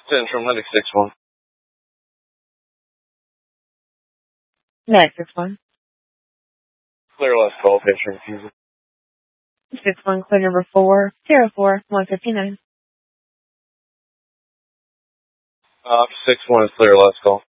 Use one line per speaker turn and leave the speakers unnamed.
Central Medic 6-1.
Medic 6-1.
Clear last call, patient refusal.
6-1, clear number 404-159.
6-1 is clear last call.